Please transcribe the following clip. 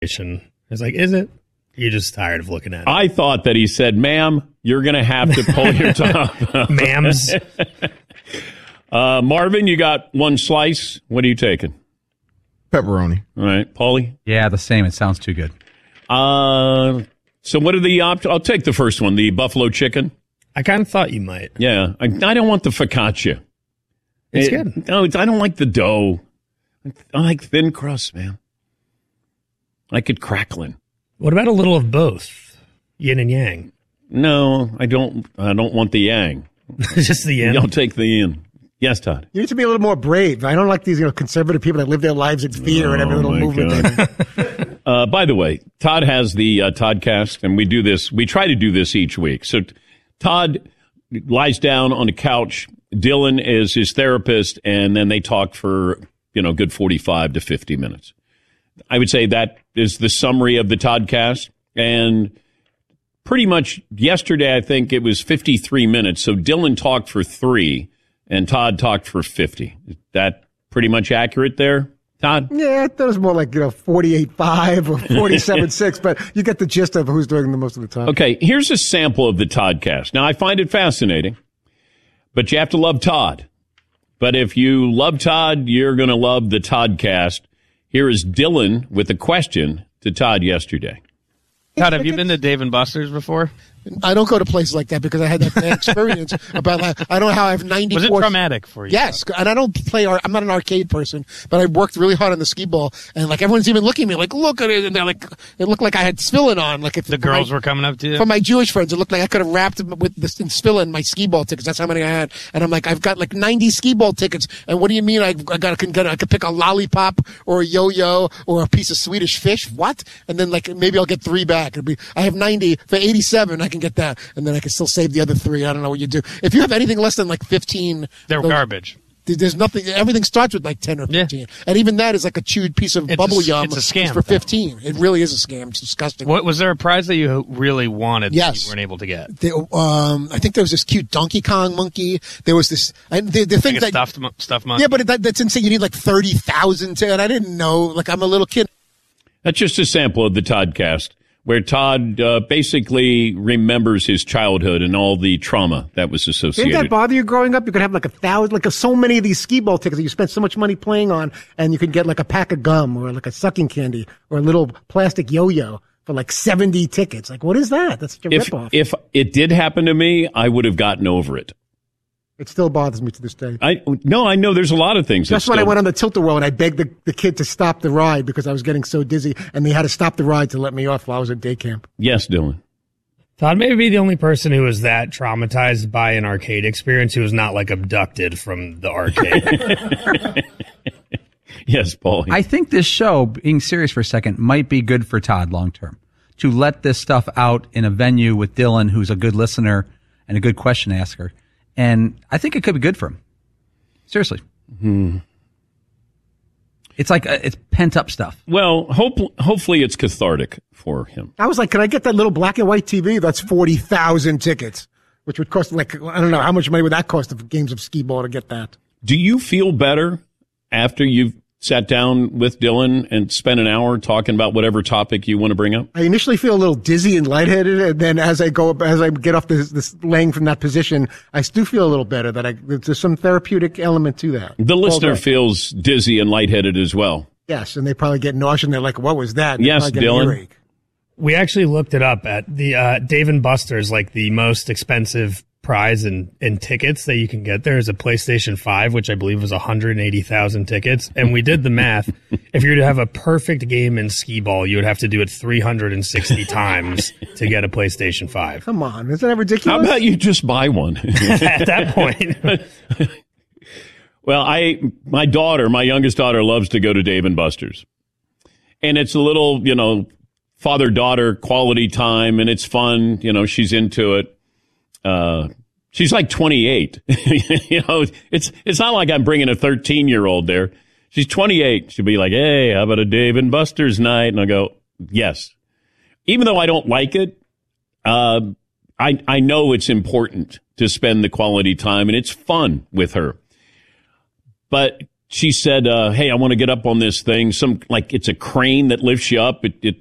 It's like, is it? You're just tired of looking at it. I thought that he said, ma'am, you're going to have to pull your top. Ma'ams. Marvin, you got one slice. What are you taking? Pepperoni. All right. Paulie? Yeah, the same. It sounds too good. So what are the options? I'll take the first one, the buffalo chicken. I kind of thought you might. Yeah. I don't want the focaccia. It's good. No, I don't like the dough. I like thin crust, man. I like it crackling. What about a little of both? Yin and yang. No, I don't want the yang. Just the yin? I'll take the yin. Yes, Todd. You need to be a little more brave. I don't like these, conservative people that live their lives in fear and every little movement. By the way, Todd has the Toddcast, and we do this. We try to do this each week. So Todd lies down on the couch. Dylan is his therapist, and then they talk for, good 45 to 50 minutes. I would say that is the summary of the Toddcast. And pretty much yesterday, I think it was 53 minutes. So Dylan talked for 3. And Todd talked for 50. Is that pretty much accurate there, Todd? Yeah, I thought it was more like, 48.5 or 47.6, but you get the gist of who's doing the most of the time. Okay, here's a sample of the Toddcast. Now, I find it fascinating, but you have to love Todd. But if you love Todd, you're going to love the Toddcast. Here is Dylan with a question to Todd yesterday. Todd, have you been to Dave & Buster's before? I don't go to places like that because I had that bad experience about I don't know how I have 94. Was it traumatic for you? Yes, and I don't play. I'm not an arcade person, but I worked really hard on the skee ball, and everyone's even looking at me like, look at it, and they're like, it looked like I had Spillin on. Like if the girls were coming up to you. For my Jewish friends, it looked like I could have wrapped them with this Spillin my skee ball tickets. That's how many I had, and I'm like, I've got 90 skee ball tickets, and what do you mean I could pick a lollipop or a yo-yo or a piece of Swedish fish? What? And then maybe I'll get 3 back. I have 90 for 87. I can get that, and then I can still save the other 3. I don't know what you do. If you have anything less than 15, they're garbage. There's nothing. Everything starts with 10 or 15, and even that is a chewed piece of bubble yum. It's a scam for 15. It really is a scam. It's disgusting. What was there a prize that you really wanted? Yes, that you weren't able to get. I think there was this cute Donkey Kong monkey. There was this. The thing that stuffed monkey. Yeah, but that's insane. You need 30,000 and I didn't know. I'm a little kid. That's just a sample of the Toddcast, where Todd basically remembers his childhood and all the trauma that was associated. Didn't that bother you growing up? You could have 1,000, so many of these skee ball tickets that you spent so much money playing on, and you could get a pack of gum or a sucking candy or a little plastic yo-yo for 70 tickets. What is that? That's such a ripoff. If it did happen to me, I would have gotten over it. It still bothers me to this day. I know there's a lot of things. That's when I went on the Tilt-A-Whirl and I begged the kid to stop the ride because I was getting so dizzy, and they had to stop the ride to let me off while I was at day camp. Yes, Dylan. Todd may be the only person who was that traumatized by an arcade experience who was not abducted from the arcade. Yes, Paul. I think this show, being serious for a second, might be good for Todd long term. To let this stuff out in a venue with Dylan, who's a good listener and a good question asker. And I think it could be good for him. Seriously. It's it's pent up stuff. Well, hopefully it's cathartic for him. I was like, can I get that little black and white TV? That's 40,000 tickets, which would cost I don't know, how much money would that cost for games of skee ball to get that? Do you feel better after you've sat down with Dylan and spent an hour talking about whatever topic you want to bring up? I initially feel a little dizzy and lightheaded, and then as I get off this laying from that position, I do feel a little better. There's some therapeutic element to that. The listener feels dizzy and lightheaded as well. Yes, and they probably get nauseous, and they're like, what was that? Yes, Dylan. We actually looked it up at the Dave & Buster's, the most expensive prize in tickets that you can get there is a PlayStation 5, which I believe was 180,000 tickets. And we did the math. If you were to have a perfect game in skee ball, you would have to do it 360 times to get a PlayStation 5. Come on. Isn't that ridiculous? How about you just buy one? At that point. Well, my youngest daughter loves to go to Dave & Buster's. And it's a little, father-daughter quality time, and it's fun. She's into it. She's 28. It's not like I'm bringing a 13-year-old there. She's 28. She'll be like, hey, how about a Dave & Buster's night? And I go, yes. Even though I don't like it, I know it's important to spend the quality time, and it's fun with her. But she said, hey, I want to get up on this thing. It's a crane that lifts you up. It